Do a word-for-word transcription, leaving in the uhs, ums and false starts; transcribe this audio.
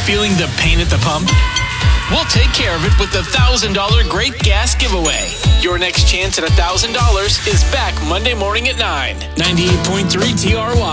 feeling the pain at the pump? We'll take care of it with the one thousand dollars Great Gas Giveaway. Your next chance at one thousand dollars is back Monday morning at nine. ninety-eight point three T R Y.